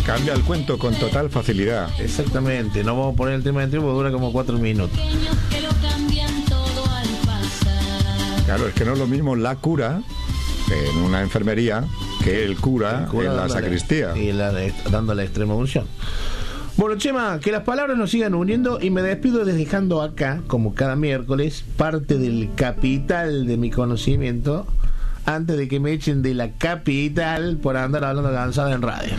Cambia el cuento con total facilidad. Exactamente, no vamos a poner el tema de tiempo, dura como 4 minutos. Claro, es que no es lo mismo la cura en una enfermería que el cura en la sacristía. Y dando la extrema unción. Bueno, Chema, que las palabras nos sigan uniendo y me despido dejando acá, como cada miércoles, parte del capital de mi conocimiento antes de que me echen de la capital por andar hablando cansado en radio.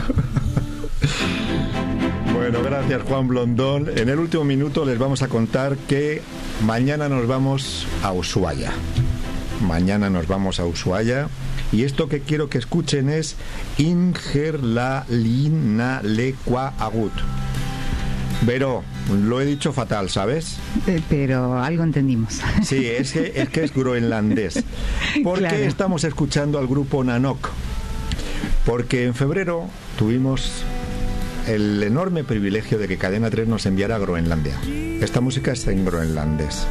Bueno, gracias Juan Blondón. En el último minuto les vamos a contar que mañana nos vamos a Ushuaia. Mañana nos vamos a Ushuaia. Y esto que quiero que escuchen es Inger la Lina Lequa Agut. Vero, lo he dicho fatal, ¿sabes? Pero algo entendimos. Sí, es que es groenlandés. ¿Por qué estamos escuchando al grupo Nanok? Porque en febrero tuvimos el enorme privilegio de que Cadena 3 nos enviara a Groenlandia. Esta música está en groenlandés.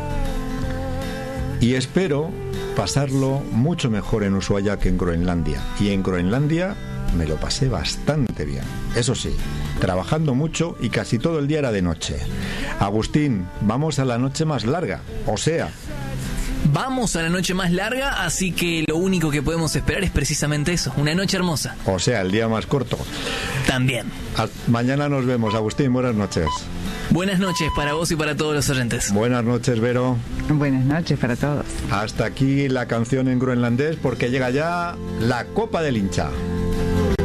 Y espero pasarlo mucho mejor en Ushuaia que en Groenlandia. Y en Groenlandia me lo pasé bastante bien. Eso sí, trabajando mucho y casi todo el día era de noche. Agustín, vamos a la noche más larga. O sea, vamos a la noche más larga, así que lo único que podemos esperar es precisamente eso, una noche hermosa. O sea, el día más corto. También. Mañana nos vemos, Agustín, buenas noches. Buenas noches para vos y para todos los oyentes. Buenas noches, Vero. Buenas noches para todos. Hasta aquí la canción en groenlandés porque llega ya la Copa del Hincha.